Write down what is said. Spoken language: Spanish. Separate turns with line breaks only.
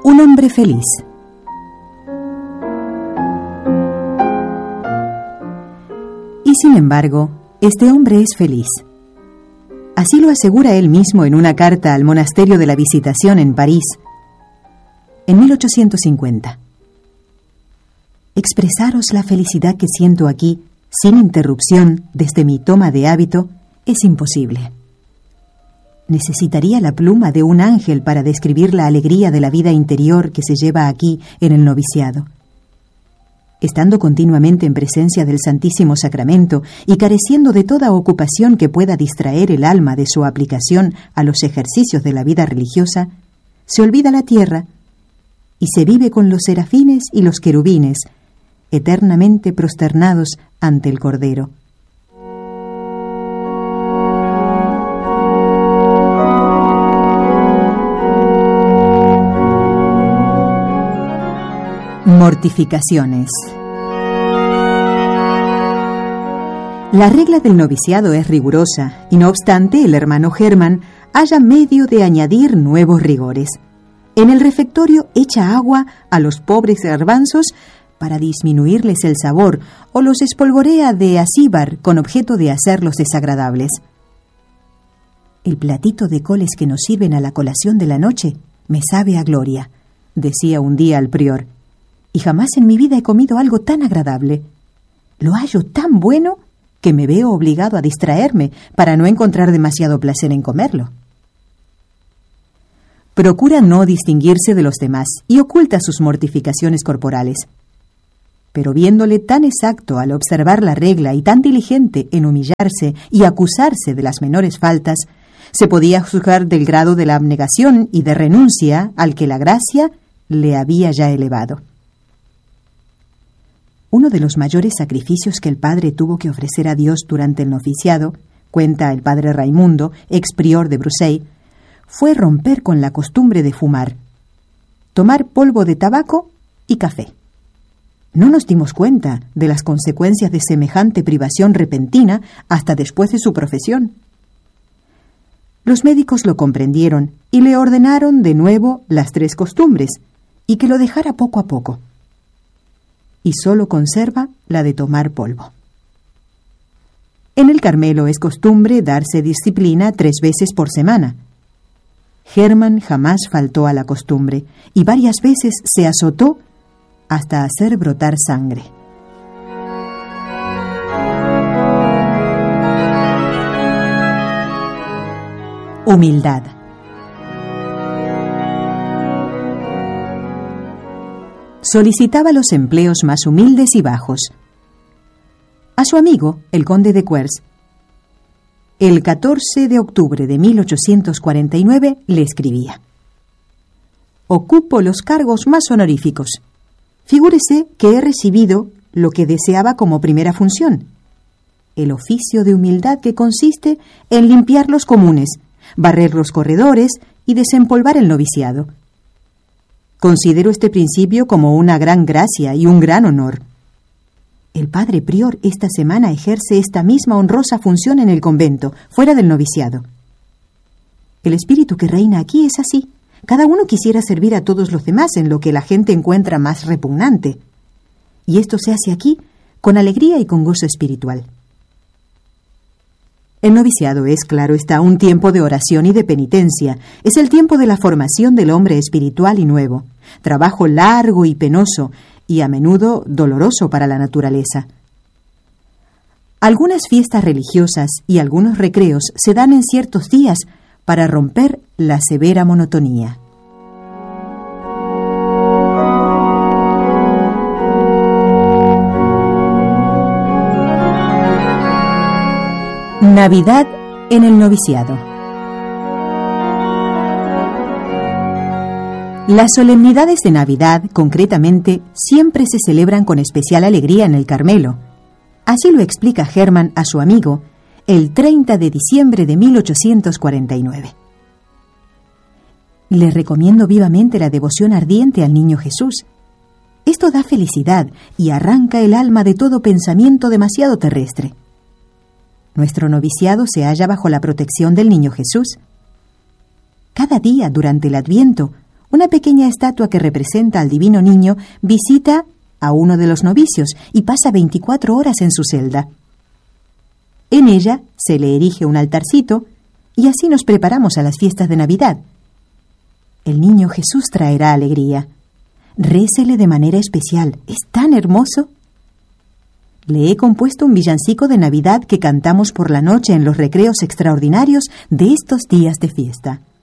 Un hombre feliz. Y sin embargo, este hombre es feliz. Así lo asegura él mismo en una carta al monasterio de la Visitación en París, en 1850. Expresaros la felicidad que siento aquí, sin interrupción, desde mi toma de hábito, es imposible. Necesitaría la pluma de un ángel para describir la alegría de la vida interior que se lleva aquí en el noviciado. Estando continuamente en presencia del Santísimo Sacramento y careciendo de toda ocupación que pueda distraer el alma de su aplicación a los ejercicios de la vida religiosa, se olvida la tierra y se vive con los serafines y los querubines, eternamente prosternados ante el Cordero. Mortificaciones. La regla del noviciado es rigurosa y no obstante el hermano Hermann halla medio de añadir nuevos rigores. En el refectorio echa agua a los pobres garbanzos para disminuirles el sabor o los espolvorea de acíbar con objeto de hacerlos desagradables. El platito de coles que nos sirven a la colación de la noche me sabe a gloria, decía un día al prior. Y jamás en mi vida he comido algo tan agradable. Lo hallo tan bueno que me veo obligado a distraerme para no encontrar demasiado placer en comerlo. Procura no distinguirse de los demás y oculta sus mortificaciones corporales. Pero viéndole tan exacto al observar la regla y tan diligente en humillarse y acusarse de las menores faltas, se podía juzgar del grado de la abnegación y de renuncia al que la gracia le había ya elevado. Uno de los mayores sacrificios que el padre tuvo que ofrecer a Dios durante el noviciado, cuenta el padre Raimundo, ex prior de Bruxelles, fue romper con la costumbre de fumar, tomar polvo de tabaco y café. No nos dimos cuenta de las consecuencias de semejante privación repentina hasta después de su profesión. Los médicos lo comprendieron y le ordenaron de nuevo las 3 costumbres y que lo dejara poco a poco. Y solo conserva la de tomar polvo. En el Carmelo es costumbre darse disciplina 3 veces por semana. Hermann jamás faltó a la costumbre y varias veces se azotó hasta hacer brotar sangre. Humildad. Solicitaba los empleos más humildes y bajos. A su amigo, el conde de Cuers, el 14 de octubre de 1849 le escribía: «Ocupo los cargos más honoríficos. Figúrese que he recibido lo que deseaba como primera función, el oficio de humildad que consiste en limpiar los comunes, barrer los corredores y desempolvar el noviciado. Considero este principio como una gran gracia y un gran honor. El padre prior esta semana ejerce esta misma honrosa función en el convento, fuera del noviciado. El espíritu que reina aquí es así. Cada uno quisiera servir a todos los demás en lo que la gente encuentra más repugnante. Y esto se hace aquí con alegría y con gozo espiritual. El noviciado es, claro está, un tiempo de oración y de penitencia. Es el tiempo de la formación del hombre espiritual y nuevo. Trabajo largo y penoso, y a menudo doloroso para la naturaleza. Algunas fiestas religiosas y algunos recreos se dan en ciertos días para romper la severa monotonía. Navidad en el noviciado. Las solemnidades de Navidad, concretamente, siempre se celebran con especial alegría en el Carmelo. Así lo explica Hermann a su amigo el 30 de diciembre de 1849. Le recomiendo vivamente la devoción ardiente al Niño Jesús. Esto da felicidad y arranca el alma de todo pensamiento demasiado terrestre. Nuestro noviciado se halla bajo la protección del Niño Jesús. Cada día durante el Adviento, una pequeña estatua que representa al Divino Niño visita a uno de los novicios y pasa 24 horas en su celda. En ella se le erige un altarcito y así nos preparamos a las fiestas de Navidad. El niño Jesús traerá alegría. Récele de manera especial. ¿Es tan hermoso? Le he compuesto un villancico de Navidad que cantamos por la noche en los recreos extraordinarios de estos días de fiesta.